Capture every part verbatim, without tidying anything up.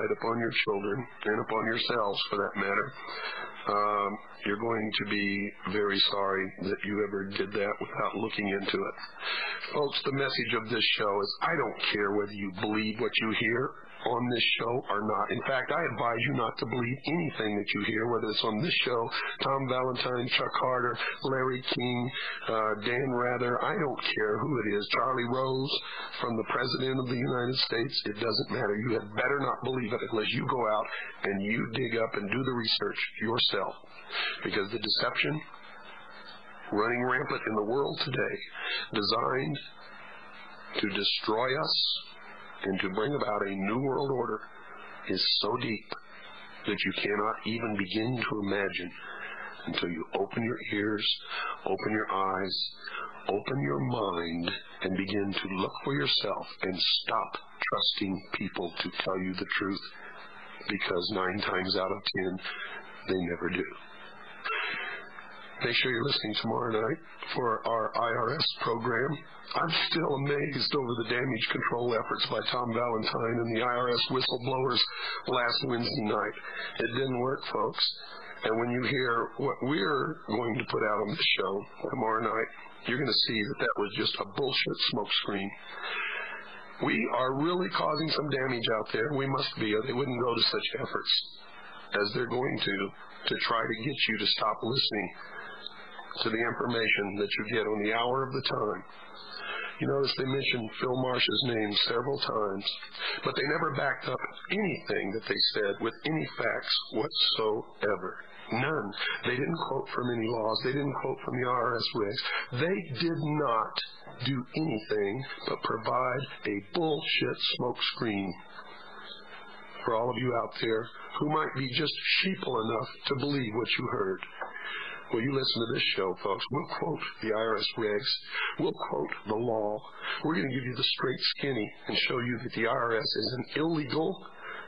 fluoride upon your children, and upon yourselves for that matter, um, you're going to be very sorry that you ever did that without looking into it. Folks, the message of this show is I don't care whether you believe what you hear on this show or not. In fact, I advise you not to believe anything that you hear, whether it's on this show, Tom Valentine, Chuck Carter, Larry King, uh, Dan Rather. I don't care who it is, Charlie Rose, from the President of the United States. It doesn't matter. You had better not believe it unless you go out and you dig up and do the research yourself. Because the deception running rampant in the world today, designed to destroy us and to bring about a new world order, is so deep that you cannot even begin to imagine until you open your ears, open your eyes, open your mind, and begin to look for yourself and stop trusting people to tell you the truth, because nine times out of ten, they never do. Make sure you're listening tomorrow night for our I R S program. I'm still amazed over the damage control efforts by Tom Valentine and the I R S whistleblowers last Wednesday night. It didn't work, folks. And when you hear what we're going to put out on the show tomorrow night, you're going to see that that was just a bullshit smokescreen. We are really causing some damage out there. We must be, or they wouldn't go to such efforts as they're going to, to try to get you to stop listening to the information that you get on the hour of the time. You notice they mentioned Phil Marsh's name several times, but they never backed up anything that they said with any facts whatsoever. None. They didn't quote from any laws. They didn't quote from the I R S regs. They did not do anything but provide a bullshit smoke screen for all of you out there who might be just sheeple enough to believe what you heard. Well, you listen to this show, folks. We'll quote the I R S regs. We'll quote the law. We're going to give you the straight skinny and show you that the I R S is an illegal,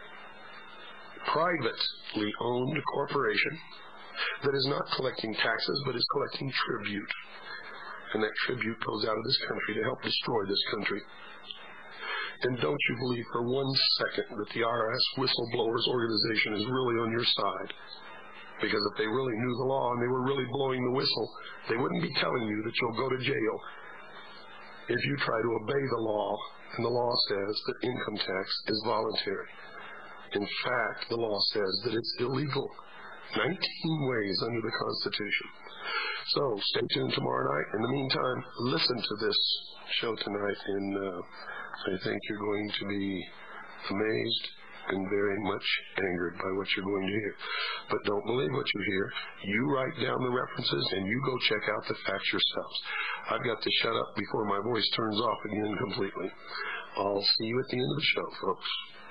privately owned corporation that is not collecting taxes but is collecting tribute. And that tribute goes out of this country to help destroy this country. And don't you believe for one second that the I R S Whistleblowers Organization is really on your side. Because if they really knew the law and they were really blowing the whistle, they wouldn't be telling you that you'll go to jail if you try to obey the law. And the law says that income tax is voluntary. In fact, the law says that it's illegal. nineteen ways under the Constitution. So stay tuned tomorrow night. In the meantime, listen to this show tonight, and uh, I think you're going to be amazed and very much angered by what you're going to hear. But don't believe what you hear. You write down the references and you go check out the facts yourselves. I've got to shut up before my voice turns off again completely. I'll see you at the end of the show, folks.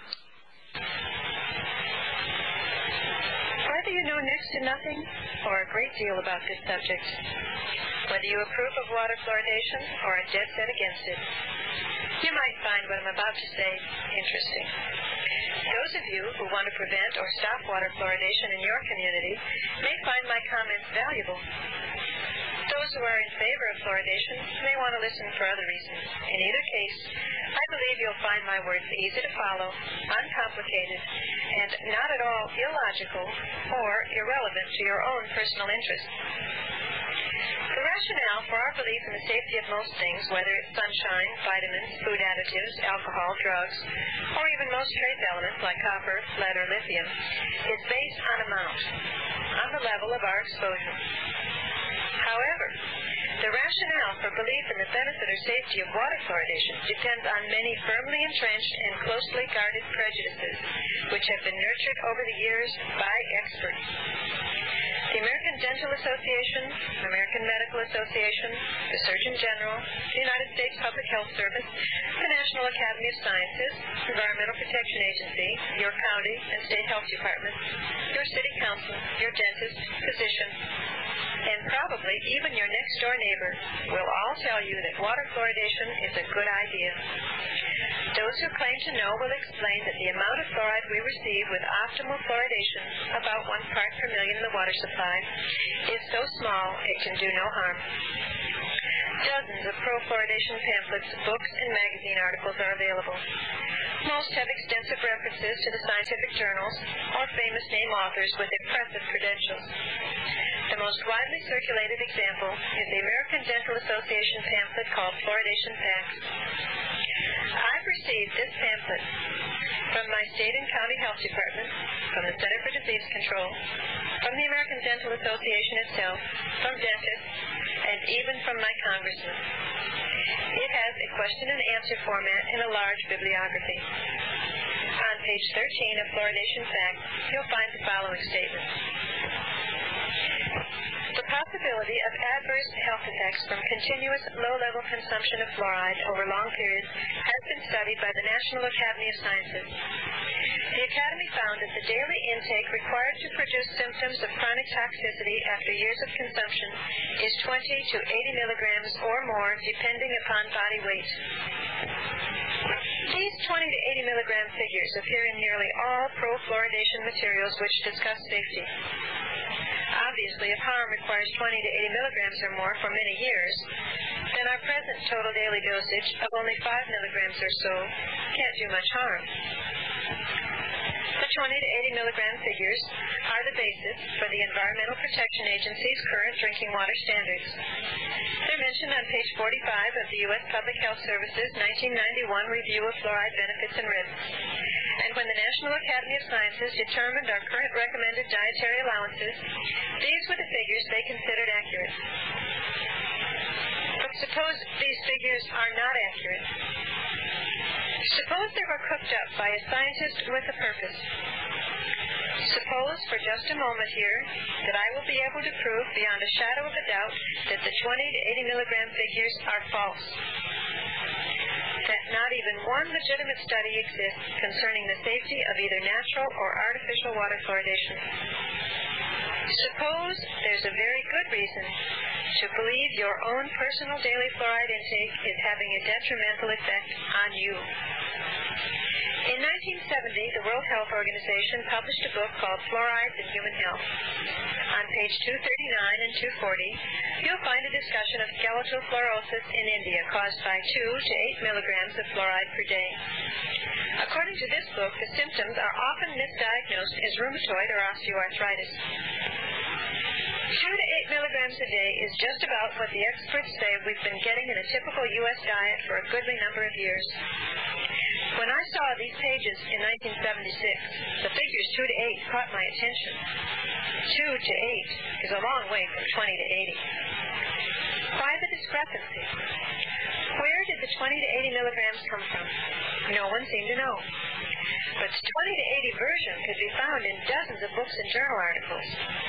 Whether you know next to nothing or a great deal about this subject, whether you approve of water fluoridation or are dead set against it, you might find what I'm about to say interesting. Those of you who want to prevent or stop water fluoridation in your community may find my comments valuable. Those who are in favor of fluoridation may want to listen for other reasons. In either case, I believe you'll find my words easy to follow, uncomplicated, and not at all illogical or irrelevant to your own personal interests. The rationale for our belief in the safety of most things, whether it's sunshine, vitamins, food additives, alcohol, drugs, or even most trace elements like copper, lead, or lithium, is based on amount, on the level of our exposure. However, the rationale for belief in the benefit or safety of water fluoridation depends on many firmly entrenched and closely guarded prejudices, which have been nurtured over the years by experts. The American Dental Association, American Medical Association, the Surgeon General, the United States Public Health Service, the National Academy of Sciences, Environmental Protection Agency, your county and state health departments, your city council, your dentist, physician, and probably even your next-door neighbor will all tell you that water fluoridation is a good idea. Those who claim to know will explain that the amount of fluoride we receive with optimal fluoridation, about one part per million in the water supply, is so small it can do no harm. Dozens of pro-fluoridation pamphlets, books, and magazine articles are available. Most have extensive references to the scientific journals or famous name authors with impressive credentials. The most widely circulated example is the American Dental Association pamphlet called Fluoridation Facts. I've received this pamphlet from my state and county health department, from the Center for Disease Control, from the American Dental Association itself, from dentists, and even from my congressman. It has a question and answer format in a large bibliography. On page thirteen of Fluoridation Facts, you'll find the following statement. The possibility of adverse health effects from continuous low-level consumption of fluoride over long periods has been studied by the National Academy of Sciences. The Academy found that the daily intake required to produce symptoms of chronic toxicity after years of consumption is twenty to eighty milligrams or more, depending upon body weight. These twenty to eighty milligram figures appear in nearly all pro-fluoridation materials which discuss safety. Obviously, if harm requires twenty to eighty milligrams or more for many years, then our present total daily dosage of only five milligrams or so can't do much harm. The twenty to eighty milligram figures are the basis for the Environmental Protection Agency's current drinking water standards. They're mentioned on page forty-five of the U S Public Health Service's nineteen ninety-one Review of Fluoride Benefits and Risks. And when the National Academy of Sciences determined our current recommended dietary allowances, these were the figures they considered accurate. But suppose these figures are not accurate. Suppose they were cooked up by a scientist with a purpose. Suppose for just a moment here that I will be able to prove beyond a shadow of a doubt that the twenty to eighty milligram figures are false. That not even one legitimate study exists concerning the safety of either natural or artificial water fluoridation. Suppose there's a very good reason to believe your own personal daily fluoride intake is having a detrimental effect on you. In nineteen seventy, the World Health Organization published a book called Fluorides in Human Health. On page two thirty-nine and two forty, you'll find a discussion of skeletal fluorosis in India caused by two to eight milligrams of fluoride per day. According to this book, the symptoms are often misdiagnosed as rheumatoid or osteoarthritis. Two to eight milligrams a day is just about what the experts say we've been getting in a typical U S diet for a goodly number of years. When I saw these pages in nineteen seventy-six, the figures two to eight caught my attention. Two to eight is a long way from twenty to eighty. Why the discrepancy? Where did the twenty to eighty milligrams come from? No one seemed to know. But the twenty to eighty version could be found in dozens of books and journal articles.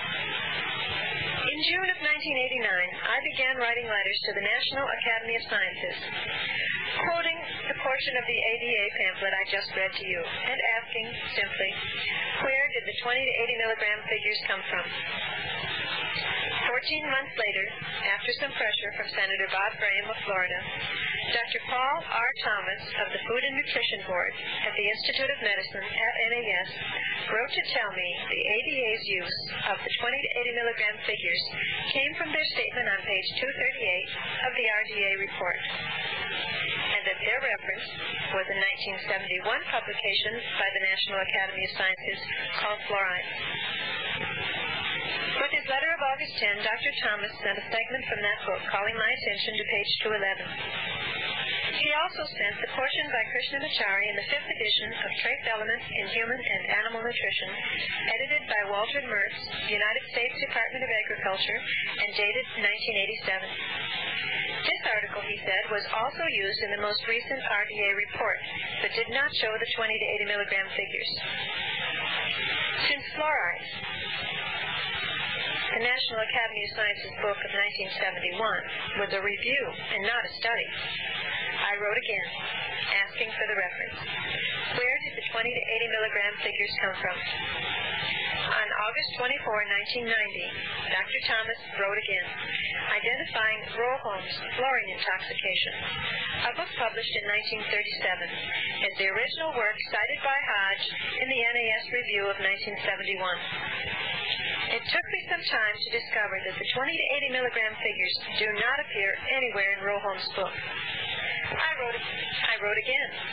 In June of nineteen eighty-nine, I began writing letters to the National Academy of Sciences, quoting the portion of the A D A pamphlet I just read to you, and asking, simply, where did the twenty to eighty milligram figures come from? Fourteen months later, after some pressure from Senator Bob Graham of Florida, Doctor Paul R. Thomas of the Food and Nutrition Board at the Institute of Medicine at N A S wrote to tell me the A D A's use of the twenty to eighty milligram figures came from their statement on page two thirty-eight of the R D A report, and that their reference was a nineteen seventy-one publication by the National Academy of Sciences called Fluorides. With his letter of August tenth, Doctor Thomas sent a segment from that book calling my attention to page two eleven. He also sent the portion by Krishnamachari in the fifth edition of Trace Elements in Human and Animal Nutrition, edited by Walter Mertz, United States Department of Agriculture, and dated nineteen eighty-seven. This article, he said, was also used in the most recent R D A report, but did not show the twenty to eighty milligram figures. Since fluorides, the National Academy of Sciences book of nineteen seventy-one, was a review and not a study, I wrote again, asking for the reference. Where did the twenty to eighty milligram figures come from? On August twenty-fourth, nineteen ninety, Doctor Thomas wrote again, identifying Roholm's fluorine intoxication, a book published in nineteen thirty-seven, as the original work cited by Hodge in the N A S Review of nineteen seventy-one. It took me some time to discover that the twenty to eighty milligram figures do not appear anywhere in Roholm's book. I wrote, I wrote again,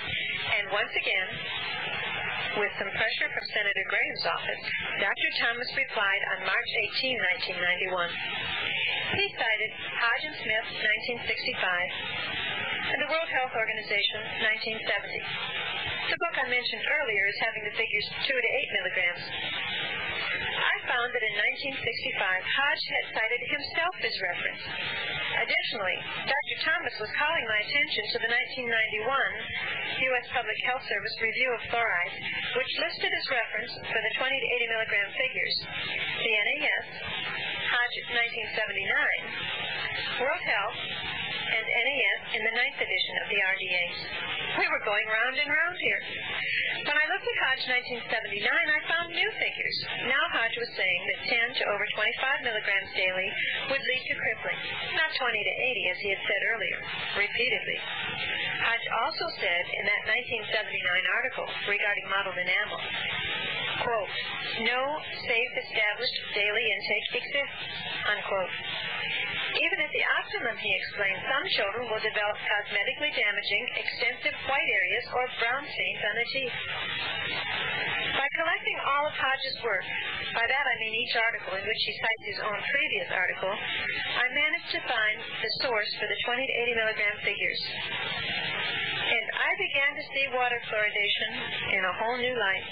And once again, with some pressure from Senator Graham's office, Doctor Thomas replied on March eighteenth, nineteen ninety-one. He cited Hodge and Smith, nineteen sixty-five, and the World Health Organization, nineteen seventy. The book I mentioned earlier is having the figures two to eight milligrams. I found that in nineteen sixty-five, Hodge had cited himself as reference. Additionally, Doctor Thomas was calling my attention to the nineteen ninety-one U S Public Health Service Review of Fluoride, which listed as reference for the twenty to eighty milligram figures the N A S, Hodge nineteen seventy-nine, World Health, and N A S in the ninth edition of the R D As. We were going round and round here. When I looked at Hodge nineteen seventy-nine, I found new figures. Now Hodge was saying that ten to over twenty-five milligrams daily would lead to crippling, not twenty to eighty as he had said earlier, repeatedly. Hodge also said in that nineteen seventy-nine article regarding mottled enamel, quote, no safe established daily intake exists, unquote. Even at the optimum, he explained, some children will develop cosmetically damaging, extensive white areas or brown stains on the teeth. By collecting all of Hodge's work, by that I mean each article in which he cites his own previous article, I managed to find the source for the twenty to eighty milligram figures. And I began to see water fluoridation in a whole new light.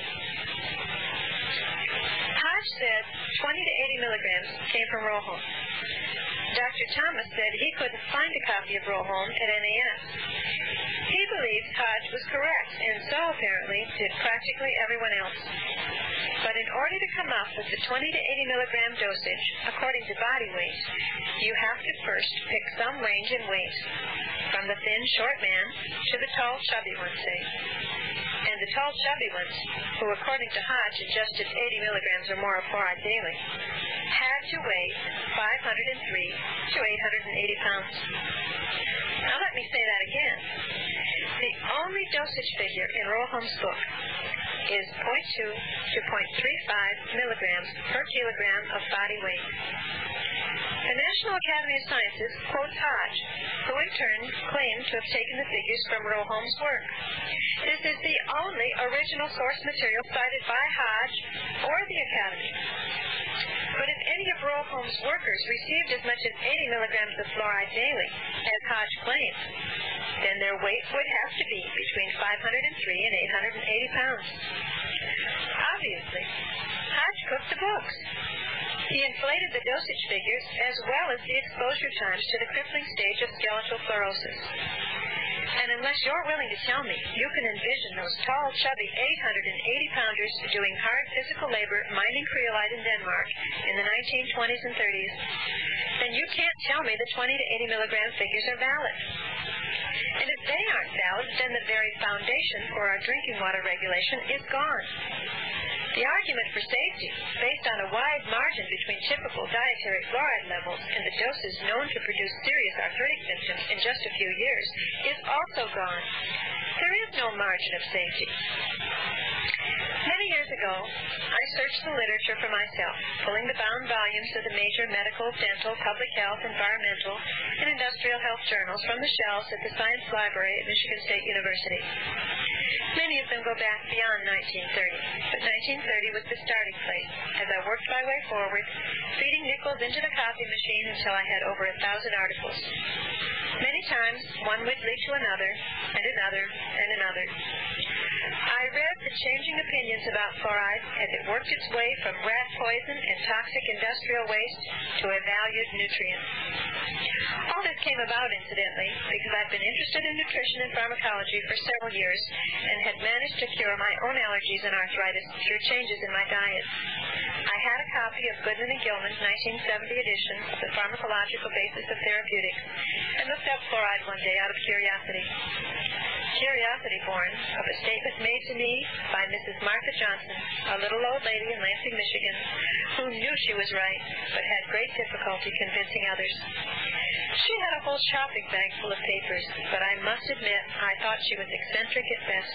Hodge said twenty to eighty milligrams came from Roholm. Doctor Thomas said he couldn't find a copy of Roholm at N A S. He believes Hodge was correct, and so apparently did practically everyone else. But in order to come up with the twenty to eighty milligram dosage, according to body weight, you have to first pick some range in weight, from the thin, short man to the tall, chubby one, say. And the tall, chubby ones, who according to Hodge ingested eighty milligrams or more of fluoride daily, had to weigh five hundred three to eight hundred eighty pounds. Now let me say that again. The only dosage figure in Roholm's book is zero point two to zero point three five milligrams per kilogram of body weight. The National Academy of Sciences quotes Hodge, who in turn claimed to have taken the figures from Roholm's work. This is the only original source material cited by Hodge or the Academy. But if any of Roholm's workers received as much as eighty milligrams of fluoride daily, as Hodge claims, then their weight would have to be between five hundred three and eight hundred eighty pounds. Obviously, Hodge cooked the books. He inflated the dosage figures as well as the exposure times to the crippling stage of skeletal fluorosis. And unless you're willing to tell me you can envision those tall, chubby eight hundred eighty pounders doing hard physical labor mining creolite in Denmark in the nineteen twenties and thirties, then you can't tell me the twenty to eighty milligram figures are valid. And if they aren't valid, then the very foundation for our drinking water regulation is gone. The argument for safety, based on a wide margin between typical dietary fluoride levels and the doses known to produce serious arthritic symptoms in just a few years, is also gone. There is no margin of safety. Many years ago, I searched the literature for myself, pulling the bound volumes of the major medical, dental, public health, environmental, and industrial health journals from the shelves at the Science Library at Michigan State University. Many of them go back beyond nineteen thirty, but nineteen thirty was the starting place, as I worked my way forward, feeding nickels into the copy machine until I had over a thousand articles. Many times, one would lead to another, and another, and another. I read the changing opinions about fluoride as it worked its way from rat poison and toxic industrial waste to a valued nutrient. All this came about, incidentally, because I've been interested in nutrition and pharmacology for several years and had managed to cure my own allergies and arthritis through changes in my diet. I had a copy of Goodman and Gilman's nineteen seventy edition of The Pharmacological Basis of Therapeutics and looked up fluoride one day out of curiosity. Curiosity born of a statement made to me by Missus Martha Johnson, a little old lady in Lansing, Michigan, who knew she was right, but had great difficulty convincing others. She had a whole shopping bag full of papers, but I must admit I thought she was eccentric at best.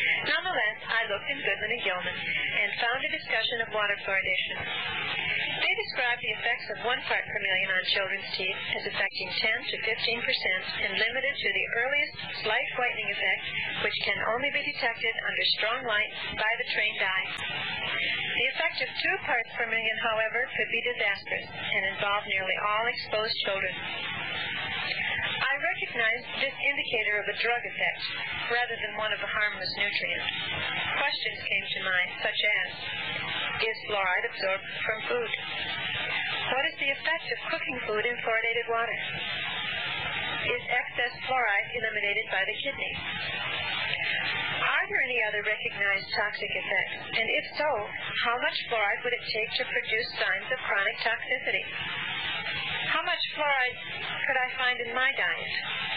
Nonetheless, I looked in Goodman and Gilman and found a discussion of water fluoridation. They They describe the effects of one part per million on children's teeth as affecting ten to fifteen percent and limited to the earliest slight whitening effect, which can only be detected under strong light by the trained eye. The effect of two parts per million, however, could be disastrous and involve nearly all exposed children. I recognized this indicator of a drug effect rather than one of a harmless nutrient. Questions came to mind, such as, is fluoride absorbed from food? What is the effect of cooking food in fluoridated water? Is excess fluoride eliminated by the kidney? Are there any other recognized toxic effects? And if so, how much fluoride would it take to produce signs of chronic toxicity? How much fluoride could I find in my diet?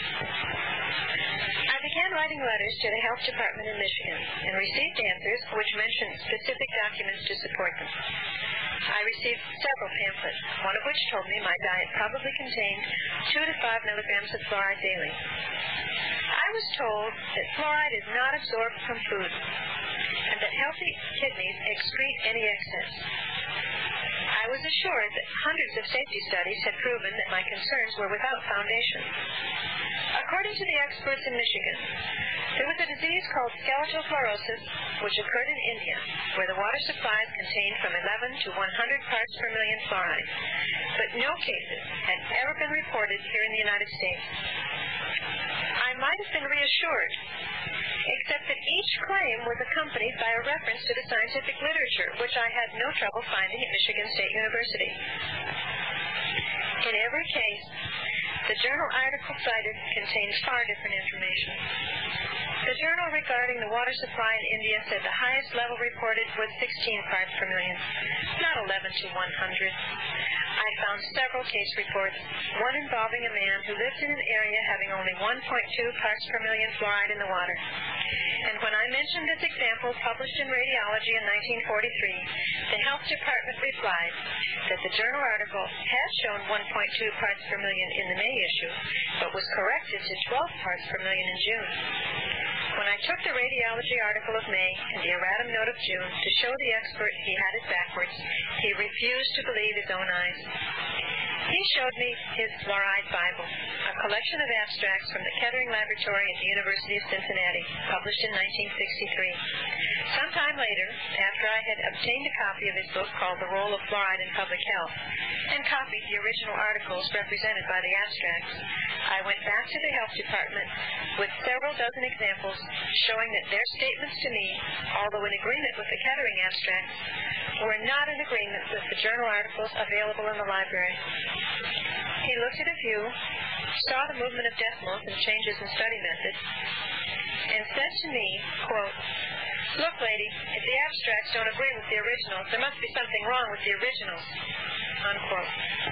I began writing letters to the health department in Michigan and received answers which mentioned specific documents to support them. I received several pamphlets, one of which told me my diet probably contained two to five milligrams of fluoride daily. I was told that fluoride is not absorbed from food and that healthy kidneys excrete any excess. I was assured that hundreds of safety studies had proven that my concerns were without foundation. According to the experts in Michigan, there was a disease called skeletal fluorosis, which occurred in India, where the water supplies contained from eleven to one hundred parts per million fluoride. But no cases had ever been reported here in the United States. I might have been reassured, except that each claim was accompanied by a reference to the scientific literature, which I had no trouble finding at Michigan State University. In every case, the journal article cited contained far different information. The journal regarding the water supply in India said the highest level reported was sixteen parts per million, not eleven to one hundred. I found several case reports, one involving a man who lived in an area having only one point two parts per million fluoride in the water. And when I mentioned this example published in Radiology in nineteen forty-three, the health department replied that the journal article had shown one point two parts per million in the May issue, but was corrected to twelve parts per million in June. When I took the radiology article of May and the erratum note of June to show the expert he had it backwards, he refused to believe his own eyes. He showed me his Fluoride Bible, a collection of abstracts from the Kettering Laboratory at the University of Cincinnati, published in nineteen sixty-three. Sometime later, after I had obtained a copy of his book called The Role of Fluoride in Public Health, and copied the original articles represented by the abstracts, I went back to the health department with several dozen examples showing that their statements to me, although in agreement with the Kettering abstracts, were not in agreement with the journal articles available in the library. He looked at a few, saw the movement of decimals and changes in study methods, and said to me, quote, "Look, lady, if the abstracts don't agree with the originals, there must be something wrong with the originals," unquote.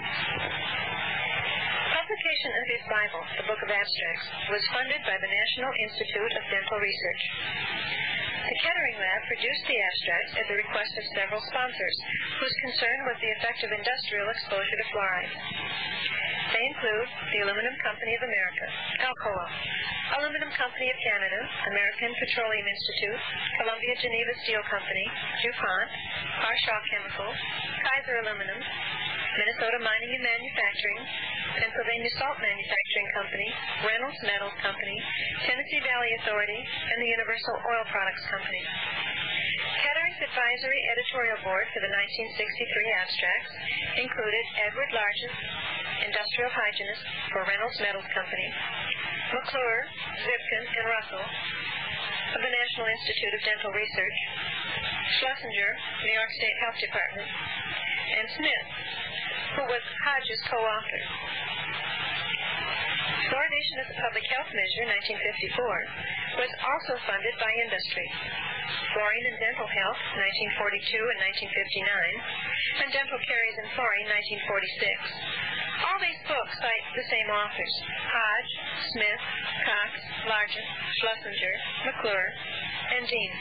Publication of his Bible, the Book of Abstracts, was funded by the National Institute of Dental Research. The Kettering Lab produced the abstracts at the request of several sponsors, whose concern was the effect of industrial exposure to fluoride. They include the Aluminum Company of America, Alcoa, Aluminum Company of Canada, American Petroleum Institute, Columbia Geneva Steel Company, DuPont, Harshaw Chemicals, Kaiser Aluminum, Minnesota Mining and Manufacturing, Pennsylvania Salt Manufacturing Company, Reynolds Metals Company, Tennessee Valley Authority, and the Universal Oil Products Company. Kettering's advisory editorial board for the nineteen sixty-three abstracts included Edward Largent, industrial hygienist for Reynolds Metals Company, McClure, Zipkin, and Russell of the National Institute of Dental Research, Schlesinger, New York State Health Department, and Smith, who was Hodge's co-author. Fluoridation as a public health measure, nineteen fifty-four, was also funded by industry. Fluorine and Dental Health, nineteen forty-two and nineteen fifty-nine, and Dental Caries and Fluorine, nineteen forty-six. All these books cite the same authors, Hodge, Smith, Cox, Largent, Schlesinger, McClure, and Dean.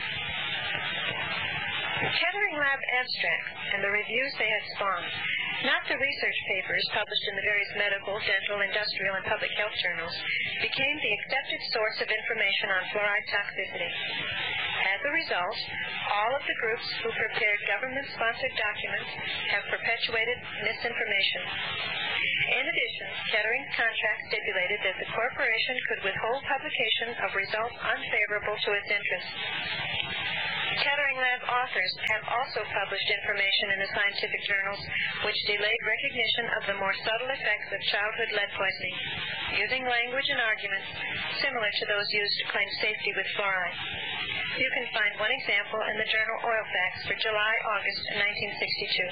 Kettering Lab abstracts and the reviews they had spawned, not the research papers published in the various medical, dental, industrial, and public health journals, became the accepted source of information on fluoride toxicity. As a result, all of the groups who prepared government-sponsored documents have perpetuated misinformation. In addition, Kettering's contract stipulated that the corporation could withhold publication of results unfavorable to its interests. Kettering Lab authors have also published information in the scientific journals which delayed recognition of the more subtle effects of childhood lead poisoning, using language and arguments similar to those used to claim safety with fluoride. You can find one example in the journal Oil Facts for July August nineteen sixty-two.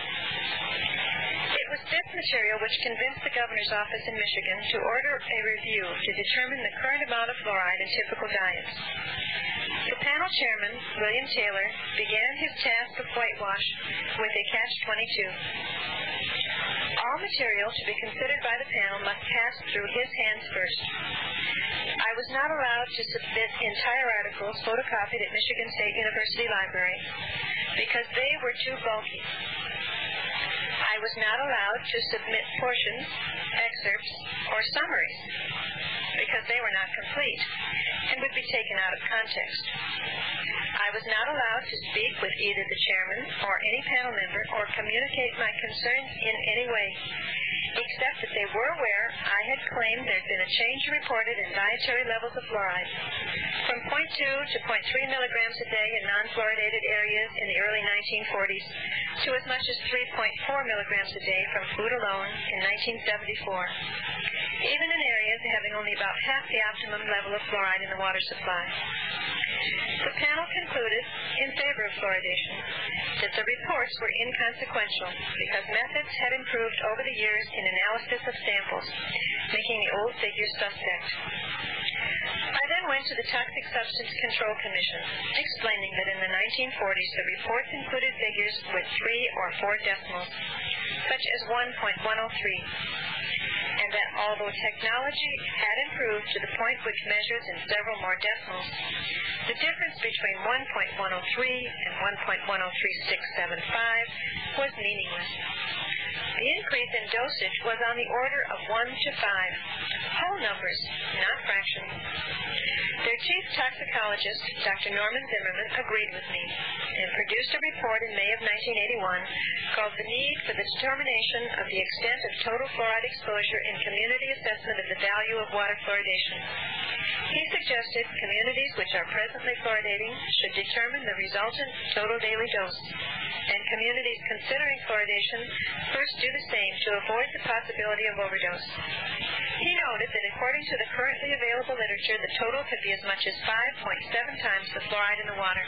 It was this material which convinced the governor's office in Michigan to order a review to determine the current amount of fluoride in typical diets. The panel chairman, William Taylor, began his task of whitewash with a catch twenty-two. All material to be considered by the panel must pass through his hands first. I was not allowed to submit entire articles photocopied at Michigan State University Library because they were too bulky. I was not allowed to submit portions, excerpts, or summaries because they were not complete and would be taken out of context. I was not allowed to speak with either the chairman or any panel member or communicate my concerns in any way, except that they were aware I had claimed there had been a change reported in dietary levels of fluoride from zero point two to zero point three milligrams a day in non-fluoridated areas in the early nineteen forties to as much as three point four milligrams a day from food alone in nineteen seventy-four, even in areas having only about half the optimum level of fluoride in the water supply. The panel concluded in favor of fluoridation that the reports were inconsequential because methods had improved over the years in analysis of samples, making the old figures suspect. I then went to the Toxic Substance Control Commission, explaining that in the nineteen forties the reports included figures with three or four decimals, such as one point one oh three, and that although technology had improved to the point which measures in several more decimals, the difference between one point one oh three and one point one oh three six seven five was meaningless. The increase in dosage was on the order of one to five, whole numbers, not fractions. Their chief toxicologist, Doctor Norman Zimmerman, agreed with me and produced a report in May of nineteen eighty-one called The Need for the Determination of the Extent of Total Fluoride Exposure in Community Assessment of the Value of Water Fluoridation. He suggested communities which are presently fluoridating should determine the resultant total daily dose, and communities considering fluoridation first do the same to avoid the possibility of overdose. He noted that according to the currently available literature, the total could be as much as five point seven times the fluoride in the water.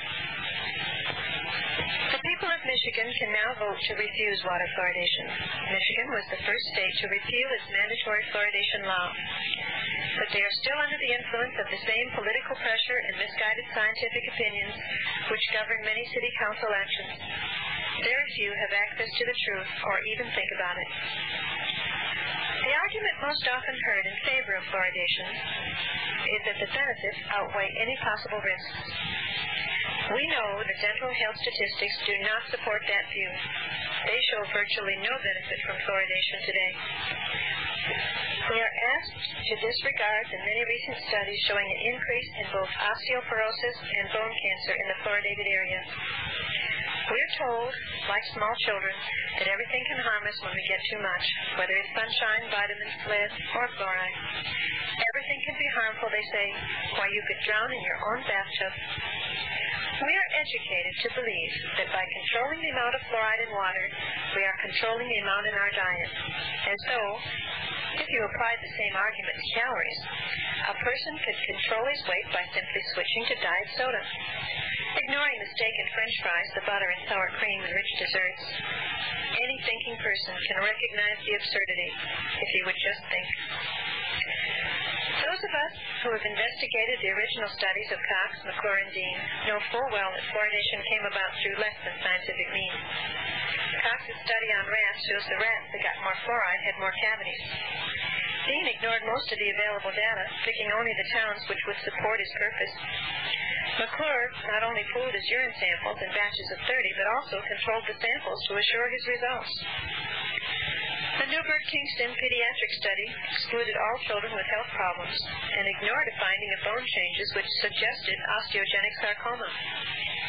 The people of Michigan can now vote to refuse water fluoridation. Michigan was the first state to repeal its mandatory fluoridation law. But they are still under the influence of the same political pressure and misguided scientific opinions which govern many city council actions. Very few have access to the truth or even think about it. The argument most often heard in favor of fluoridation is that the benefits outweigh any possible risks. We know that dental health statistics do not support that view. They show virtually no benefit from fluoridation today. We are asked to disregard the many recent studies showing an increase in both osteoporosis and bone cancer in the fluoridated area. We are told, like small children, that everything can harm us when we get too much, whether it's sunshine, vitamins, lead, or fluoride. Everything can be harmful, they say, why you could drown in your own bathtub. We are educated to believe that by controlling the amount of fluoride in water, we are controlling the amount in our diet. And so, if you applied the same argument to calories, a person could control his weight by simply switching to diet soda, ignoring the steak and french fries, the butter and sour cream and rich desserts. Any thinking person can recognize the absurdity if he would just think. Those of us who have investigated the original studies of Cox, McClure, and Dean know full well that fluoridation came about through less than scientific means. Cox's study on rats shows the rats that got more fluoride had more cavities. Dean ignored most of the available data, picking only the towns which would support his purpose. McClure not only pooled his urine samples in batches of thirty, but also controlled the samples to assure his results. The Newburgh-Kingston pediatric study excluded all children with health problems and ignored a finding of bone changes which suggested osteogenic sarcoma.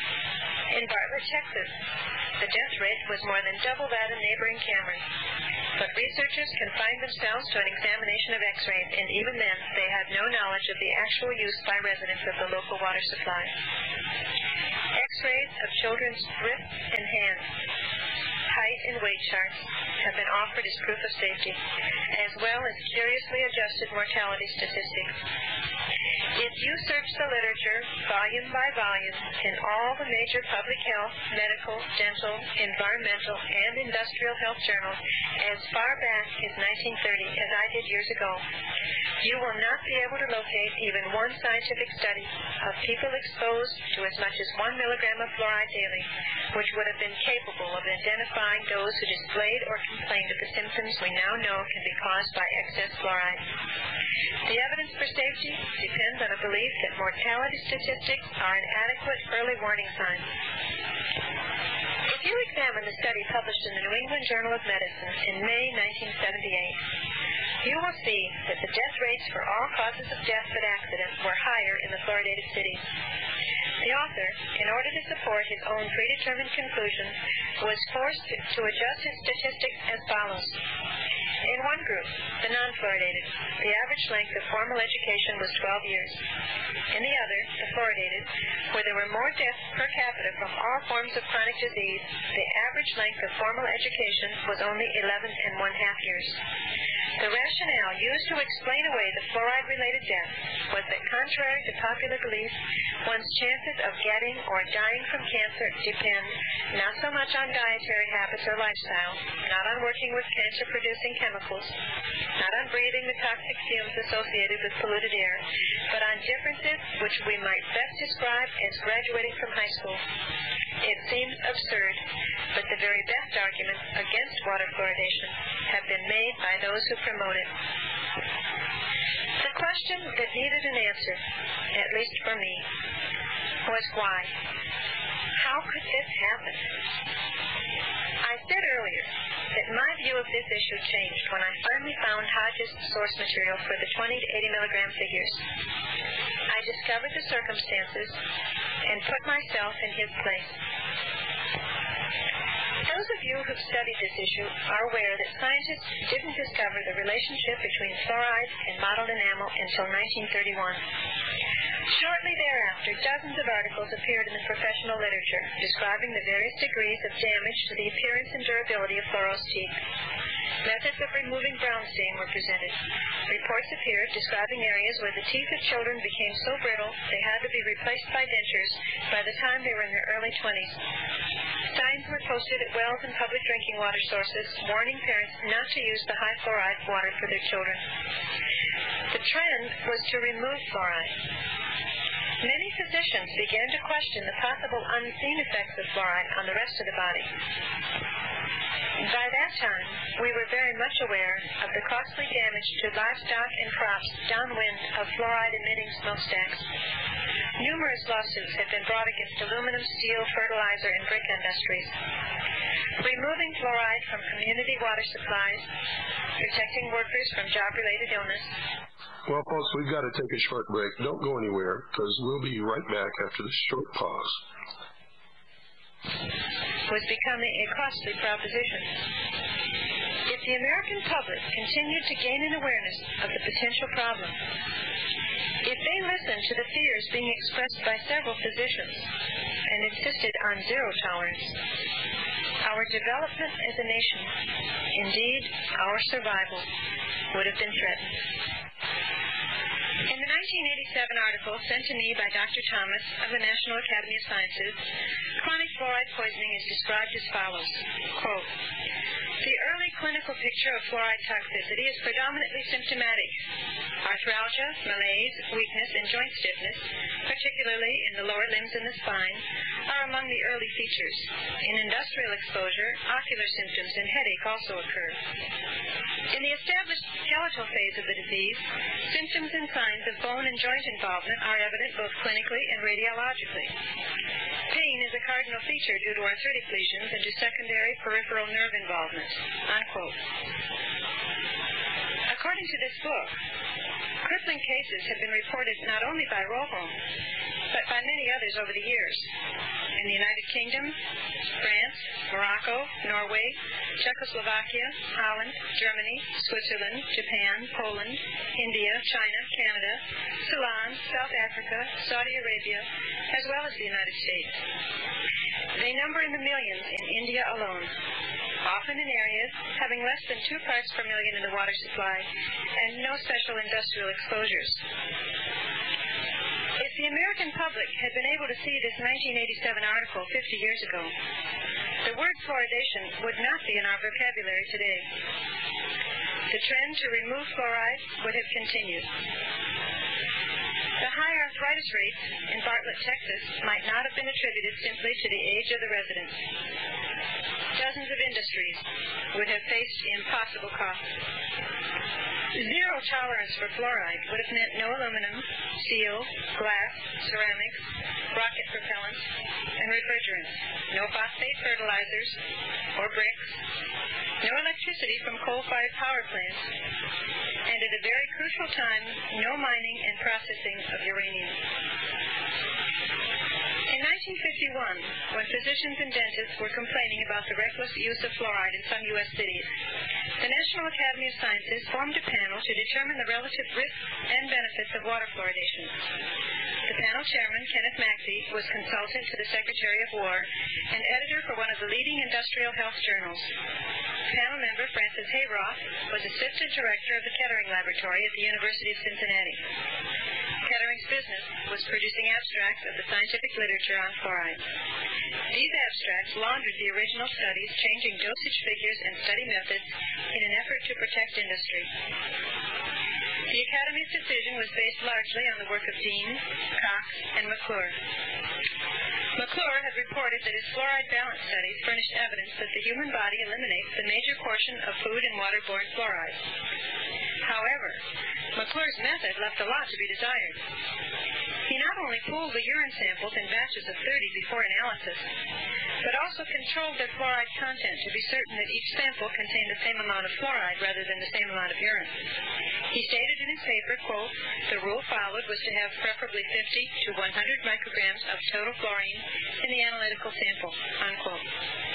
In Bartlett, Texas, the death rate was more than double that in neighboring Cameron. But researchers confined themselves to an examination of X-rays, and even then, they had no knowledge of the actual use by residents of the local water supply. X-rays of children's wrists and hands, height and weight charts have been offered as proof of safety, as well as curiously adjusted mortality statistics. If you search the literature, volume by volume, in all the major public health, medical, dental, environmental, and industrial health journals, as far back as nineteen thirty, as I did years ago, you will not be able to locate even one scientific study of people exposed to as much as one milligram of fluoride daily, which would have been capable of identifying those who displayed or complained of the symptoms we now know can be caused by excess fluoride. The evidence for safety depends on a belief that mortality statistics are an adequate early warning sign. If you examine the study published in the New England Journal of Medicine in May nineteen seventy-eight, you will see that the death rates for all causes of death but accident were higher in the fluoridated cities. The author, in order to support his own predetermined conclusions, was forced to adjust his statistics as follows. In one group, the non-fluoridated, the average length of formal education was twelve years. In the other, the fluoridated, where there were more deaths per capita from all forms of chronic disease, the average length of formal education was only eleven and one half years. The rationale used to explain away the fluoride-related deaths was that, contrary to popular belief, one's chances of getting or dying from cancer depend not so much on dietary habits or lifestyle, not on working with cancer-producing chemicals, not on breathing the toxic fumes associated with polluted air, but on differences which we might best describe as graduating from high school. It seems absurd, but the very best arguments against water fluoridation have been made by those who promote it. The question that needed an answer, at least for me, was why? How could this happen? I said earlier that my view of this issue changed when I finally found Hodges' source material for the twenty to eighty milligram figures. I discovered the circumstances and put myself in his place. Those of you who've studied this issue are aware that scientists didn't discover the relationship between fluoride and mottled enamel until nineteen thirty-one. Shortly thereafter, dozens of articles appeared in the professional literature describing the various degrees of damage to the appearance and durability of fluorose teeth. Methods of removing brown stain were presented. Reports appeared describing areas where the teeth of children became so brittle they had to be replaced by dentures by the time they were in their early twenties. Signs were posted at wells and public drinking water sources warning parents not to use the high fluoride water for their children. The trend was to remove fluoride. Many physicians began to question the possible unseen effects of fluoride on the rest of the body. By that time, we were very much aware of the costly damage to livestock and crops downwind of fluoride-emitting smokestacks. Numerous lawsuits have been brought against aluminum, steel, fertilizer, and brick industries. Removing fluoride from community water supplies, protecting workers from job-related illness. Well, folks, we've got to take a short break. Don't go anywhere, because we'll be right back after this short pause. Was becoming a costly proposition. If the American public continued to gain an awareness of the potential problem, if they listened to the fears being expressed by several physicians and insisted on zero tolerance, our development as a nation, indeed our survival, would have been threatened. In the nineteen eighty-seven article sent to me by Doctor Thomas of the National Academy of Sciences, chronic fluoride poisoning is described as follows, quote, "The early clinical picture of fluoride toxicity is predominantly symptomatic. Arthralgia, malaise, weakness, and joint stiffness, particularly in the lower limbs and the spine, are among the early features. In industrial exposure, ocular symptoms and headache also occur. In the established skeletal phase of the disease, symptoms and signs of bone and joint involvement are evident both clinically and radiologically. Pain is a cardinal feature due to arthritic lesions and to secondary peripheral nerve involvement." Unquote. According to this book, crippling cases have been reported not only by roll home, but by many others over the years. In the United Kingdom, France, Morocco, Norway, Czechoslovakia, Holland, Germany, Switzerland, Japan, Poland, India, China, Canada, Ceylon, South Africa, Saudi Arabia, as well as the United States. They number in the millions in India alone, often in areas having less than two parts per million in the water supply and no special industrial exposures. If the American public had been able to see this nineteen eighty-seven article fifty years ago, the word fluoridation would not be in our vocabulary today. The trend to remove fluoride would have continued. The high arthritis rates in Bartlett, Texas, might not have been attributed simply to the age of the residents. Dozens of industries would have faced impossible costs. Zero tolerance for fluoride would have meant no aluminum, steel, glass, ceramics, rocket propellants, and refrigerants, no phosphate fertilizers or bricks, no electricity from coal-fired power plants, and at a very crucial time, no mining and processing of uranium. In nineteen fifty-one, when physicians and dentists were complaining about the reckless use of fluoride in some U S cities, the National Academy of Sciences formed a panel to determine the relative risks and benefits of water fluoridation. The panel chairman, Kenneth Maxey, was consultant to the Secretary of War and editor for one of the leading industrial health journals. Panel member Francis Hayroth was assistant director of the Kettering Laboratory at the University of Cincinnati. Kettering's business was producing abstracts of the scientific literature on fluoride. These abstracts laundered the original studies, changing dosage figures and study methods in an effort to protect industry. The Academy's decision was based largely on the work of Dean, Cox, and McClure. McClure had reported that his fluoride balance studies furnished evidence that the human body eliminates the major portion of food and waterborne fluoride. However, McClure's method left a lot to be desired. He not only pooled the urine samples in batches of thirty before analysis, but also controlled their fluoride content to be certain that each sample contained the same amount of fluoride rather than the same amount of urine. He stated in his paper, quote, "The rule followed was to have preferably fifty to one hundred micrograms of total fluorine in the analytical sample," unquote.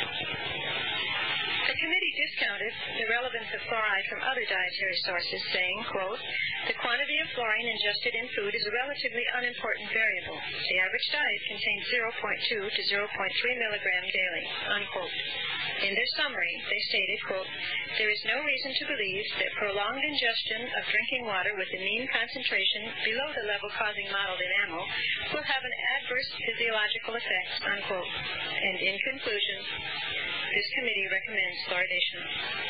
The committee discounted the relevance of fluoride from other dietary sources, saying, quote, "The quantity of fluorine ingested in food is a relatively unimportant variable. The average diet contains zero point two to zero point three milligrams daily," unquote. In their summary, they stated, quote, "There is no reason to believe that prolonged ingestion of drinking water with a mean concentration below the level causing mottled enamel will have an adverse physiological effect," unquote. And in conclusion, this committee recommends fluoridation.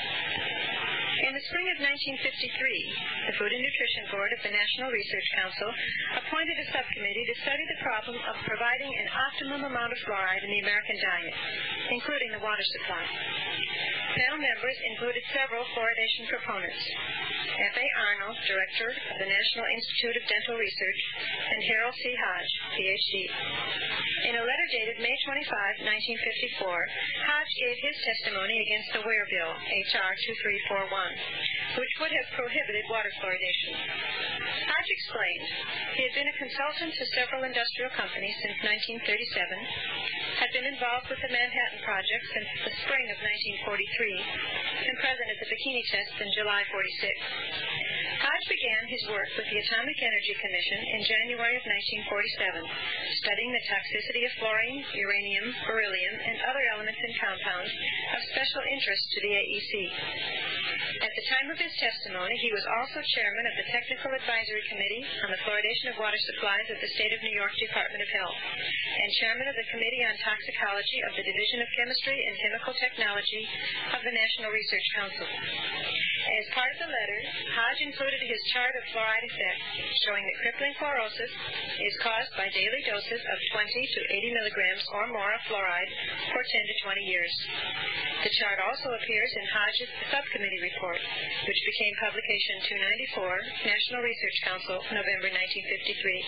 In the spring of nineteen fifty-three, the Food and Nutrition Board of the National Research Council appointed a subcommittee to study the problem of providing an optimum amount of fluoride in the American diet, including the water supply. Panel members included several fluoridation proponents: F A Arnold, Director of the National Institute of Dental Research, and Harold C. Hodge, P H D. In a letter dated May twenty-fifth, nineteen fifty-four, Hodge gave his testimony against the Ware Bill, H R two three four one, which would have prohibited water fluoridation. Hodge explained he had been a consultant to several industrial companies since nineteen thirty-seven, had been involved with the Manhattan Project since the spring of nineteen forty-three, and present at the Bikini tests in July forty-six. Hodge began his work with the Atomic Energy Commission in January of nineteen forty-seven, studying the toxicity of fluorine, uranium, beryllium, and other elements and compounds of special interest to the A E C. At the time of his testimony, he was also chairman of the Technical Advisory Committee on the Fluoridation of Water Supplies at the State of New York Department of Health, and chairman of the Committee on Toxicology of the Division of Chemistry and Chemical Technology of the National Research Council. As part of the letter, Hodge included his chart of fluoride effects, showing that crippling fluorosis is caused by daily doses of twenty to eighty milligrams or more of fluoride for ten to twenty years. The chart also appears in Hodge's subcommittee report, which became publication two ninety-four, National Research Council, November nineteen fifty-three.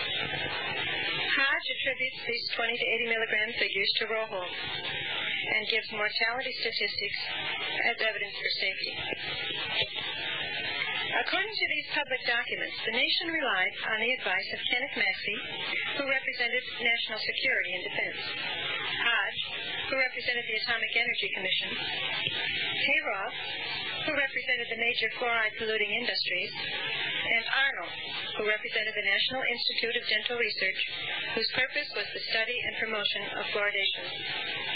Hodge attributes these twenty to eighty milligram figures to Roholt and gives mortality statistics as evidence for safety. According to these public documents, the nation relied on the advice of Kenneth Maxey, who represented national security and defense, Hodge, who represented the Atomic Energy Commission, Hay Roth, who represented the major fluoride-polluting industries, and Arnold, who represented the National Institute of Dental Research, whose purpose was the study and promotion of fluoridation.